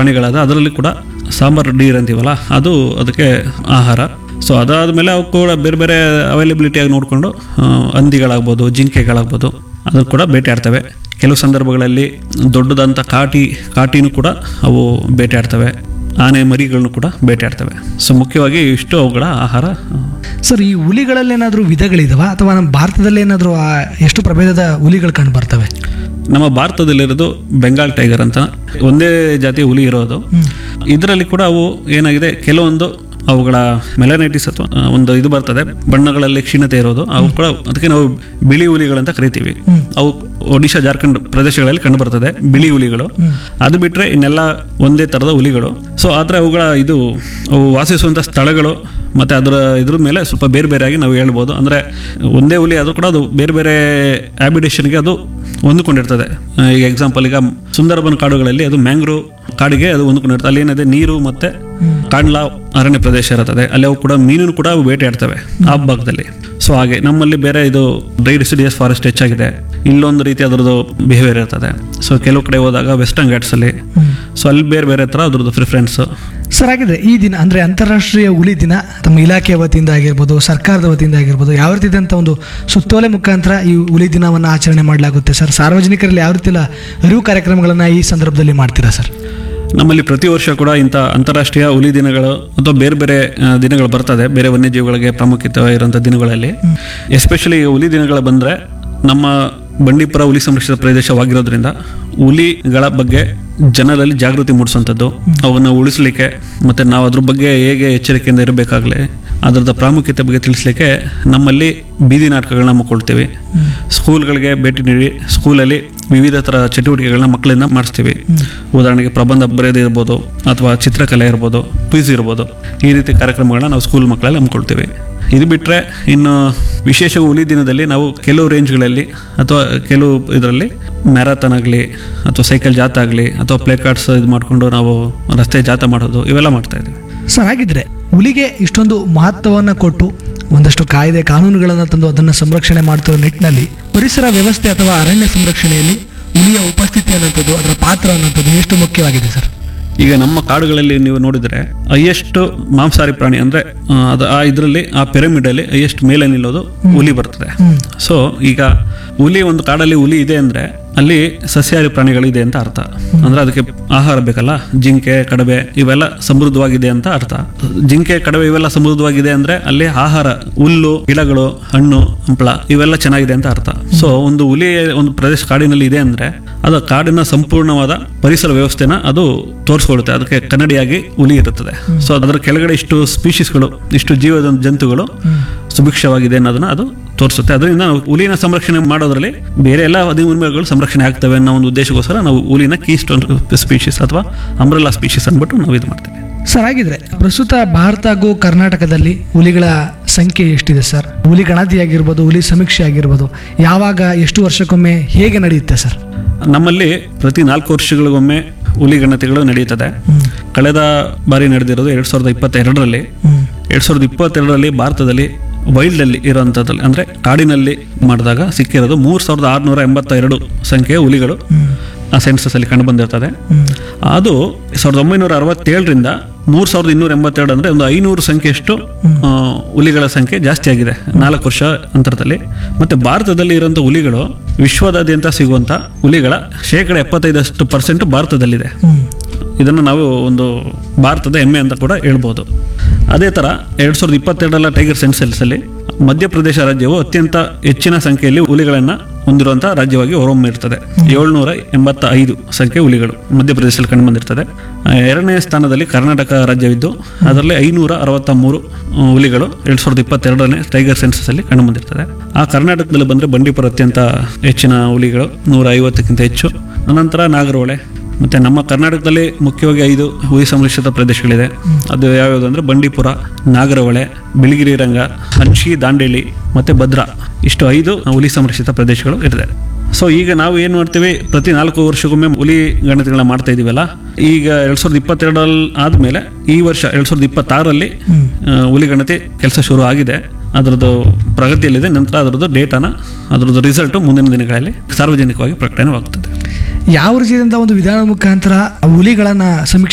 ಪ್ರಾಣಿಗಳಾದ ಅದರಲ್ಲಿ ಕೂಡ ಸಾಂಬಾರ್ ಡೀರ್ ಅಂತೀವಲ್ಲ ಅದು ಅದಕ್ಕೆ ಆಹಾರ. ಸೊ ಅದಾದಮೇಲೆ ಅವು ಕೂಡ ಬೇರೆ ಬೇರೆ ಅವೈಲಬಿಲಿಟಿಯಾಗಿ ನೋಡಿಕೊಂಡು ಹಂದಿಗಳಾಗ್ಬೋದು, ಜಿಂಕೆಗಳಾಗ್ಬೋದು ಅದನ್ನು ಕೂಡ ಬೇಟೆಯಾಡ್ತವೆ. ಕೆಲವು ಸಂದರ್ಭಗಳಲ್ಲಿ ದೊಡ್ಡದಂಥ ಕಾಟಿನೂ ಕೂಡ ಅವು ಬೇಟೆಯಾಡ್ತವೆ. ಆನೆ ಮರಿಗಳನ್ನು ಕೂಡ ಬೇಟೆಯಾಡ್ತವೆ. ಸೊ ಮುಖ್ಯವಾಗಿ ಇಷ್ಟು ಅವುಗಳ ಆಹಾರ. ಸರ್, ಈ ಹುಲಿಗಳಲ್ಲಿ ಏನಾದರೂ ವಿಧಗಳಿದಾವ ಅಥವಾ ನಮ್ಮ ಭಾರತದಲ್ಲಿ ಏನಾದರೂ ಎಷ್ಟು ಪ್ರಭೇದದ ಹುಲಿಗಳು ಕಂಡು ಬರ್ತವೆ? ನಮ್ಮ ಭಾರತದಲ್ಲಿರೋದು ಬೆಂಗಾಲ್ ಟೈಗರ್ ಅಂತ ಒಂದೇ ಜಾತಿಯ ಹುಲಿ ಇರೋದು. ಇದರಲ್ಲಿ ಕೂಡ ಅವು ಏನಾಗಿದೆ, ಕೆಲವೊಂದು ಅವುಗಳ ಮೆಲನೈಟಿಸ್ ಅಥವಾ ಒಂದು ಇದು ಬರ್ತದೆ, ಬಣ್ಣಗಳಲ್ಲಿ ಕ್ಷೀಣತೆ ಇರೋದು. ಅವು ಕೂಡ ಅದಕ್ಕೆ ನಾವು ಬಿಳಿ ಹುಲಿಗಳಂತ ಕರಿತೀವಿ. ಅವು ಒಡಿಶಾ, ಜಾರ್ಖಂಡ್ ಪ್ರದೇಶಗಳಲ್ಲಿ ಕಂಡು ಬರ್ತದೆ ಬಿಳಿ ಹುಲಿಗಳು. ಅದು ಬಿಟ್ರೆ ಇನ್ನೆಲ್ಲ ಒಂದೇ ತರದ ಹುಲಿಗಳು. ಸೊ ಆದ್ರೆ ಅವು ವಾಸಿಸುವಂತ ಸ್ಥಳಗಳು ಮತ್ತೆ ಇದ್ರ ಮೇಲೆ ಸ್ವಲ್ಪ ಬೇರೆ ಬೇರೆಯಾಗಿ ನಾವು ಹೇಳ್ಬೋದು. ಅಂದ್ರೆ ಒಂದೇ ಹುಲಿ ಆದ್ರೂ ಕೂಡ ಅದು ಬೇರೆ ಬೇರೆ ಹ್ಯಾಬಿಟೇಷನ್ಗೆ ಅದು ಹೊಂದಿಕೊಂಡಿರ್ತದೆ. ಈಗ ಎಕ್ಸಾಂಪಲ್, ಈಗ ಸುಂದರಬನ್ ಕಾಡುಗಳಲ್ಲಿ ಅದು ಮ್ಯಾಂಗ್ರೋವ್ ಕಾಡಿಗೆ ಅದು ಹೊಂದ್ಕೊಂಡಿರ್ತದೆ. ಅಲ್ಲಿ ಏನಿದೆ, ನೀರು ಮತ್ತೆ ಕಾಂಡ್ಲಾ ಅರಣ್ಯ ಪ್ರದೇಶ ಇರುತ್ತದೆ. ಅಲ್ಲಿ ಅವು ಕೂಡ ಮೀನು ಕೂಡ ಅವು ಬೇಟೆಯಾಡ್ತವೆ ಆ ಭಾಗದಲ್ಲಿ. ಸೊ ಹಾಗೆ ನಮ್ಮಲ್ಲಿ ಬೇರೆ ಇದು ಡ್ರೈ ಡಿಸಿಡಿಯಸ್ ಫಾರೆಸ್ಟ್ ಹೆಚ್ಚಾಗಿದೆ, ಇಲ್ಲೊಂದು ರೀತಿ ಅದರದ್ದು ಬಿಹೇವಿಯರ್ ಇರ್ತದೆ. ಸೊ ಕೆಲವು ಕಡೆ ಹೋದಾಗ ವೆಸ್ಟರ್ನ್ ಘಾಟ್ಸ್ ಅಲ್ಲಿ ಸೊ ಅಲ್ಲಿ ಬೇರೆ ಬೇರೆ ತರ ಅದ್ರದ್ದು ಪ್ರಿಫರೆನ್ಸ್. ಸರ್, ಹಾಗಿದ್ರೆ ಈ ದಿನ ಅಂದ್ರೆ ಅಂತಾರಾಷ್ಟ್ರೀಯ ಹುಲಿ ದಿನ ತಮ್ಮ ಇಲಾಖೆ ವತಿಯಿಂದ ಆಗಿರ್ಬೋದು, ಸರ್ಕಾರದ ವತಿಯಿಂದ ಆಗಿರ್ಬೋದು, ಯಾವ ರೀತಿದಂತ ಒಂದು ಸುತ್ತೋಲೆ ಮುಖಾಂತರ ಈ ಹುಲಿ ದಿನವನ್ನು ಆಚರಣೆ ಮಾಡಲಾಗುತ್ತೆ ಸರ್? ಸಾರ್ವಜನಿಕರಲ್ಲಿ ಯಾವ ರೀತಿ ಅರಿವು ಕಾರ್ಯಕ್ರಮಗಳನ್ನ ಈ ಸಂದರ್ಭದಲ್ಲಿ ಮಾಡ್ತೀರಾ ಸರ್? ನಮ್ಮಲ್ಲಿ ಪ್ರತಿ ವರ್ಷ ಕೂಡ ಇಂಥ ಅಂತಾರಾಷ್ಟ್ರೀಯ ಹುಲಿ ದಿನಗಳು ಅಥವಾ ಬೇರೆ ಬೇರೆ ದಿನಗಳು ಬರ್ತದೆ, ಬೇರೆ ವನ್ಯಜೀವಿಗಳಿಗೆ ಪ್ರಾಮುಖ್ಯತೆ ಇರುವಂಥ ದಿನಗಳಲ್ಲಿ. ಎಸ್ಪೆಷಲಿ ಹುಲಿ ದಿನಗಳು ಬಂದರೆ ನಮ್ಮ ಬಂಡೀಪುರ ಹುಲಿ ಸಂರಕ್ಷಿತ ಪ್ರದೇಶವಾಗಿರೋದ್ರಿಂದ ಹುಲಿಗಳ ಬಗ್ಗೆ ಜನರಲ್ಲಿ ಜಾಗೃತಿ ಮೂಡಿಸುವಂಥದ್ದು, ಅವನ್ನು ಉಳಿಸಲಿಕ್ಕೆ ಮತ್ತು ನಾವು ಅದ್ರ ಬಗ್ಗೆ ಹೇಗೆ ಎಚ್ಚರಿಕೆಯಿಂದ ಇರಬೇಕಾಗಲಿ, ಅದರದ ಪ್ರಾಮುಖ್ಯತೆ ಬಗ್ಗೆ ತಿಳಿಸ್ಲಿಕ್ಕೆ ನಮ್ಮಲ್ಲಿ ಬೀದಿ ನಾಟಕಗಳನ್ನ ಹಮ್ಮಿಕೊಳ್ತೀವಿ. ಸ್ಕೂಲ್ಗಳಿಗೆ ಭೇಟಿ ನೀಡಿ ಸ್ಕೂಲಲ್ಲಿ ವಿವಿಧ ಥರ ಚಟುವಟಿಕೆಗಳನ್ನ ಮಕ್ಕಳಿಂದ ಮಾಡಿಸ್ತೀವಿ. ಉದಾಹರಣೆಗೆ ಪ್ರಬಂಧ ಬರೆಯೋದಿರ್ಬೋದು ಅಥವಾ ಚಿತ್ರಕಲೆ ಇರ್ಬೋದು, ಕ್ವಿಜ್ ಇರ್ಬೋದು. ಈ ರೀತಿ ಕಾರ್ಯಕ್ರಮಗಳನ್ನ ನಾವು ಸ್ಕೂಲ್ ಮಕ್ಕಳಲ್ಲಿ ಹಮ್ಮಿಕೊಳ್ತೀವಿ. ಇದು ಬಿಟ್ಟರೆ ಇನ್ನು ವಿಶೇಷ ಹುಲಿ ದಿನದಲ್ಲಿ ನಾವು ಕೆಲವು ರೇಂಜ್ಗಳಲ್ಲಿ ಅಥವಾ ಕೆಲವು ಇದರಲ್ಲಿ ಮ್ಯಾರಥಾನ್ ಆಗಲಿ ಅಥವಾ ಸೈಕಲ್ ಜಾಥಾ ಆಗಲಿ ಅಥವಾ ಪ್ಲೇ ಕಾರ್ಡ್ಸ್ ಇದು ಮಾಡಿಕೊಂಡು ನಾವು ರಸ್ತೆ ಜಾಥಾ ಮಾಡೋದು, ಇವೆಲ್ಲ ಮಾಡ್ತಾ ಇದ್ದೀವಿ. ಸರ್, ಹಾಗಿದ್ರೆ ಹುಲಿಗೆ ಇಷ್ಟೊಂದು ಮಹತ್ವವನ್ನು ಕೊಟ್ಟು ಒಂದಷ್ಟು ಕಾಯ್ದೆ ಕಾನೂನುಗಳನ್ನು ತಂದು ಅದನ್ನು ಸಂರಕ್ಷಣೆ ಮಾಡ್ತಿರೋ ನಿಟ್ಟಿನಲ್ಲಿ ಪರಿಸರ ವ್ಯವಸ್ಥೆ ಅಥವಾ ಅರಣ್ಯ ಸಂರಕ್ಷಣೆಯಲ್ಲಿ ಹುಲಿಯ ಉಪಸ್ಥಿತಿ ಅನ್ನೋಂಥದ್ದು, ಅದರ ಪಾತ್ರ ಅನ್ನೋಂಥದ್ದು ಎಷ್ಟು ಮುಖ್ಯವಾಗಿದೆ ಸರ್? ಈಗ ನಮ್ಮ ಕಾಡುಗಳಲ್ಲಿ ನೀವು ನೋಡಿದ್ರೆ ಹೈಯೆಸ್ಟ್ ಮಾಂಸಾಹಾರಿ ಪ್ರಾಣಿ ಅಂದ್ರೆ ಇದರಲ್ಲಿ ಆ ಪಿರಮಿಡ್ ಅಲ್ಲಿ ಹೈಯೆಸ್ಟ್ ಮೇಲೆ ನಿಲ್ಲೋದು ಹುಲಿ ಬರ್ತದೆ. ಸೊ ಈಗ ಒಂದು ಕಾಡಲ್ಲಿ ಹುಲಿ ಇದೆ ಅಂದ್ರೆ ಅಲ್ಲಿ ಸಸ್ಯಾಹಾರಿ ಪ್ರಾಣಿಗಳಿದೆ ಅಂತ ಅರ್ಥ. ಅಂದ್ರೆ ಅದಕ್ಕೆ ಆಹಾರ ಬೇಕಲ್ಲ, ಜಿಂಕೆ, ಕಡವೆ ಇವೆಲ್ಲ ಸಮೃದ್ಧವಾಗಿದೆ ಅಂತ ಅರ್ಥ. ಜಿಂಕೆ, ಕಡವೆ ಇವೆಲ್ಲ ಸಮೃದ್ಧವಾಗಿದೆ ಅಂದ್ರೆ ಅಲ್ಲಿ ಆಹಾರ, ಹುಲ್ಲು, ಗಿಡಗಳು, ಹಣ್ಣು, ಹಂಪಳ ಇವೆಲ್ಲ ಚೆನ್ನಾಗಿದೆ ಅಂತ ಅರ್ಥ. ಸೊ ಒಂದು ಹುಲಿ ಒಂದು ಪ್ರದೇಶ ಕಾಡಿನಲ್ಲಿ ಇದೆ ಅಂದ್ರೆ ಅದು ಕಾಡಿನ ಸಂಪೂರ್ಣವಾದ ಪರಿಸರ ವ್ಯವಸ್ಥೆನ ಅದು ತೋರಿಸ್ಕೊಳ್ಳುತ್ತೆ. ಅದಕ್ಕೆ ಕನ್ನಡಿಯಾಗಿ ಹುಲಿ ಇರುತ್ತದೆ. ಸೊ ಅದರ ಕೆಳಗಡೆ ಇಷ್ಟು ಸ್ಪೀಶೀಸ್ಗಳು, ಇಷ್ಟು ಜೀವದ ಜಂತುಗಳು ಸುಭಿಕ್ಷವಾಗಿದೆ ಅನ್ನೋದನ್ನ ಅದು ತೋರಿಸುತ್ತೆ. ಅದರಿಂದ ನಾವು ಹುಲಿನ ಸಂರಕ್ಷಣೆ ಮಾಡೋದ್ರಲ್ಲಿ ಬೇರೆ ಎಲ್ಲ ವನ್ಯಜೀವಿಗಳು ಸಂರಕ್ಷಣೆ ಆಗ್ತವೆ ಅನ್ನೋ ಒಂದು ಉದ್ದೇಶಕ್ಕೋಸ್ಕರ ನಾವು ಹುಲಿನ ಕೀಸ್ಟೋನ್ ಸ್ಪೀಶೀಸ್ ಅಥವಾ ಅಂಬ್ರೆಲಾ ಸ್ಪೀಶೀಸ್ ಅಂದ್ಬಿಟ್ಟು ನಾವು ಇದು ಮಾಡ್ತೇವೆ. ಸರ್, ಹಾಗಿದ್ರೆ ಪ್ರಸ್ತುತ ಭಾರತ ಹಾಗೂ ಕರ್ನಾಟಕದಲ್ಲಿ ಹುಲಿಗಳ ಸಂಖ್ಯೆ ಎಷ್ಟಿದೆ ಸರ್? ಹುಲಿ ಗಣತಿ ಆಗಿರ್ಬೋದು, ಹುಲಿ ಸಮೀಕ್ಷೆ ಆಗಿರ್ಬೋದು, ಯಾವಾಗ, ಎಷ್ಟು ವರ್ಷಕ್ಕೊಮ್ಮೆ, ಹೇಗೆ ನಡೆಯುತ್ತೆ ಸರ್? ನಮ್ಮಲ್ಲಿ ಪ್ರತಿ 4 ವರ್ಷಗಳಿಗೊಮ್ಮೆ ಹುಲಿ ಗಣತಿಗಳು ನಡೆಯುತ್ತದೆ. ಕಳೆದ ಬಾರಿ ನಡೆದಿರೋದು 2022ರಲ್ಲಿ. 2022ರಲ್ಲಿ ಭಾರತದಲ್ಲಿ ವೈಲ್ಡ್ ಅಲ್ಲಿ ಇರುವಂತದ್ರಲ್ಲಿ ಅಂದ್ರೆ ಕಾಡಿನಲ್ಲಿ ಮಾಡಿದಾಗ ಸಿಕ್ಕಿರೋದು 3682 ಸಂಖ್ಯೆಯ ಹುಲಿಗಳು ಆ ಸೆನ್ಸಸ್ ಅಲ್ಲಿ ಕಂಡು ಬಂದಿರ್ತದೆ. ಅದು 1967ರಿಂದ 3282 ಅಂದ್ರೆ ಒಂದು 500 ಸಂಖ್ಯೆಯಷ್ಟು ಹುಲಿಗಳ ಸಂಖ್ಯೆ ಜಾಸ್ತಿ ಆಗಿದೆ 4 ವರ್ಷ ಅಂತರದಲ್ಲಿ. ಮತ್ತೆ ಭಾರತದಲ್ಲಿ ಇರುವಂತ ಹುಲಿಗಳು ವಿಶ್ವದಾದ್ಯಂತ ಸಿಗುವಂತ ಹುಲಿಗಳ 75% ಭಾರತದಲ್ಲಿದೆ. ಇದನ್ನು ನಾವು ಒಂದು ಭಾರತದ ಹೆಮ್ಮೆ ಅಂತ ಕೂಡ ಹೇಳ್ಬೋದು. ಅದೇ ತರ 2022ರ ಟೈಗರ್ ಸೆನ್ಸಸ್ ಅಲ್ಲಿ ಮಧ್ಯಪ್ರದೇಶ ರಾಜ್ಯವು ಅತ್ಯಂತ ಹೆಚ್ಚಿನ ಸಂಖ್ಯೆಯಲ್ಲಿ ಹುಲಿಗಳನ್ನ ಹೊಂದಿರುವಂತಹ ರಾಜ್ಯವಾಗಿ ಹೊರಹೊಮ್ಮಿರ್ತದೆ. 785 ಸಂಖ್ಯೆ ಹುಲಿಗಳು ಮಧ್ಯಪ್ರದೇಶದಲ್ಲಿ ಕಂಡು ಬಂದಿರ್ತದೆ. 2ನೇ ಸ್ಥಾನದಲ್ಲಿ ಕರ್ನಾಟಕ ರಾಜ್ಯವಿದ್ದು ಅದರಲ್ಲಿ 563 ಹುಲಿಗಳು 2022ನೇ ಟೈಗರ್ ಸೆನ್ಸಸ್ ಅಲ್ಲಿ ಕಂಡು ಬಂದಿರ್ತದೆ. ಆ ಕರ್ನಾಟಕದಲ್ಲಿ ಬಂದ್ರೆ ಬಂಡೀಪುರ ಅತ್ಯಂತ ಹೆಚ್ಚಿನ ಹುಲಿಗಳು 150ಕ್ಕಿಂತ ಹೆಚ್ಚು. ಅನಂತರ ನಾಗರಹೊಳೆ. ಮತ್ತೆ ನಮ್ಮ ಕರ್ನಾಟಕದಲ್ಲಿ ಮುಖ್ಯವಾಗಿ 5 ಹುಲಿ ಸಂರಕ್ಷಿತ ಪ್ರದೇಶಗಳಿದೆ. ಅದು ಯಾವ್ಯಾವುದು ಅಂದ್ರೆ ಬಂಡೀಪುರ, ನಾಗರಹೊಳೆ, ಬಿಳಿಗಿರಿ ರಂಗ, ಹನ್ಶಿ, ದಾಂಡೇಲಿ ಮತ್ತೆ ಭದ್ರಾ. ಇಷ್ಟು 5 ಹುಲಿ ಸಂರಕ್ಷಿತ ಪ್ರದೇಶಗಳು ಇದೆ. ಸೊ ಈಗ ನಾವು ಏನು ಮಾಡ್ತೀವಿ, ಪ್ರತಿ 4 ವರ್ಷಕ್ಕೊಮ್ಮೆ ಹುಲಿ ಗಣತಿಗಳನ್ನ ಮಾಡ್ತಾ ಇದೀವಲ್ಲ. ಈಗ 2022 ಆದ್ಮೇಲೆ ಈ ವರ್ಷ 2026ರಲ್ಲಿ ಹುಲಿ ಗಣತಿ ಕೆಲಸ ಶುರು ಆಗಿದೆ. ಅದರದ್ದು ಪ್ರಗತಿಯಲ್ಲಿದೆ. ನಂತರ ಅದರದ್ದು ಡೇಟಾನ, ಅದರದ್ದು ರಿಸಲ್ಟ್ ಮುಂದಿನ ದಿನಗಳಲ್ಲಿ ಸಾರ್ವಜನಿಕವಾಗಿ ಪ್ರಕಟಣೆವಾಗ್ತದೆ. ಯಾವ ರೀತಿಯಾದಂಥ ಒಂದು ವಿಧಾನದ ಮುಖಾಂತರ ಹುಲಿಗಳನ್ನ ಸಮೀಕ್ಷೆ